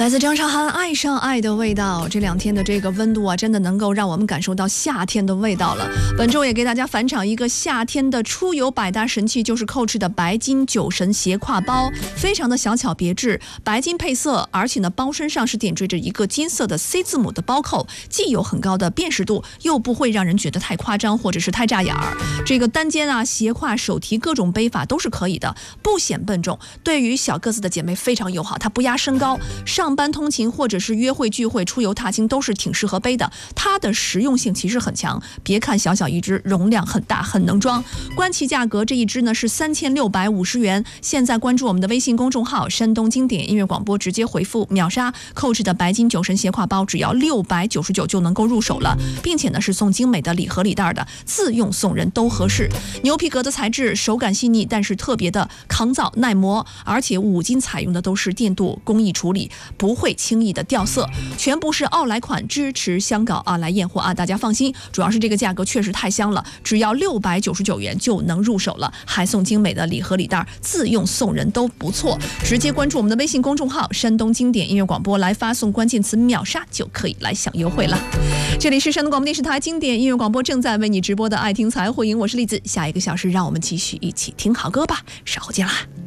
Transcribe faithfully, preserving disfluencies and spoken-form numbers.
来自张韶涵《爱上爱的味道》，这两天的这个温度啊，真的能够让我们感受到夏天的味道了。本周也给大家返场一个夏天的出游百搭神器，就是 Coach 的白金酒神斜挎包，非常的小巧别致，白金配色，而且呢包身上是点缀着一个金色的 C 字母的包扣，既有很高的辨识度，又不会让人觉得太夸张或者是太扎眼儿。这个单肩啊、斜挎、手提各种背法都是可以的，不显笨重，对于小个子的姐妹非常友好，它不压身高，上班通勤或者是约会聚会、出游踏青都是挺适合背的。它的实用性其实很强，别看小小一只，容量很大，很能装。官旗价格这一支呢是三千六百五十元。现在关注我们的微信公众号“山东经典音乐广播”，直接回复秒杀 Coach 的白金酒神斜挎包，只要六百九十九就能够入手了，并且呢是送精美的礼盒礼袋的，自用送人都合适。牛皮革的材质，手感细腻，但是特别的抗造耐磨，而且五金采用的都是电镀工艺处理，不会轻易的掉色，全部是奥莱款，支持香港啊来验货啊，大家放心。主要是这个价格确实太香了，只要六百九十九元就能入手了，还送精美的礼盒礼袋，自用送人都不错。直接关注我们的微信公众号“山东经典音乐广播”，来发送关键词秒杀就可以来享优惠了。这里是山东广播电视台经典音乐广播正在为你直播的爱听财会营，我是栗子。下一个小时让我们继续一起听好歌吧，稍后见啦。